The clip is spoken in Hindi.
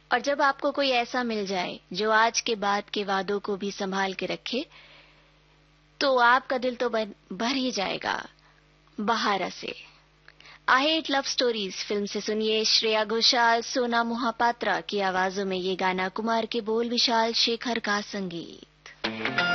और जब आपको कोई ऐसा मिल जाए जो आज के बाद के वादों को भी संभाल के रखे, तो आपका दिल तो भर ही जाएगा बहार से। I hate love stories film से सुनिए श्रेया घोषाल, सोना मोहापात्रा की आवाजों में ये गाना, कुमार के बोल, विशाल शेखर का संगीत।